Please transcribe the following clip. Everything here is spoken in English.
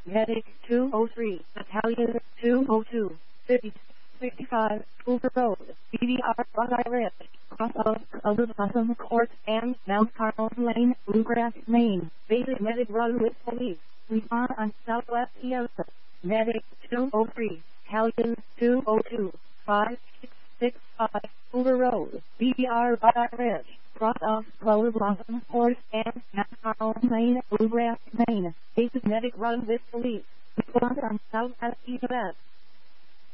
Medic 203, Battalion 202, 50, 65, Hoover Road, BBR, Buckeye Ridge, cross of Elizabethton Court and Mount Carmel Lane, Bluegrass, Maine. Basic medic run with police. Respond on Southwest Yosa. Medic 203, Battalion 202, 5665, Hoover Road, BBR, Buckeye Ridge, cross of Elizabethton Court and Mount Carmel Lane, Bluegrass, Maine. Basic medic run with police. Respond on Southwest Yosa.